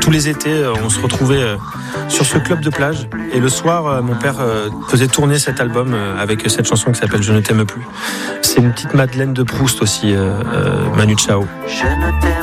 tous les étés, on se retrouvait sur ce club de plage. Et le soir, mon père faisait tourner cet album avec cette chanson qui s'appelle « Je ne t'aime plus ». C'est une petite Madeleine de Proust aussi, Manu Chao.